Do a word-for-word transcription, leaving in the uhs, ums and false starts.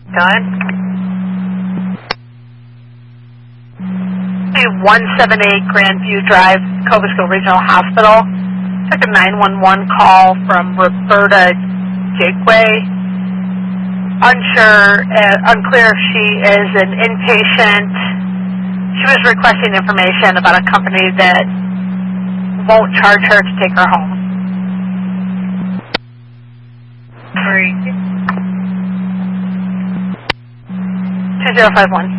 Done. one seventy-eight Grandview Drive, Cobusco Regional Hospital. Took a nine one one call from Roberta Jigway. Unsure, uh, unclear if she is an inpatient. She was requesting information about a company that won't charge her to take her home. Three. two zero five one.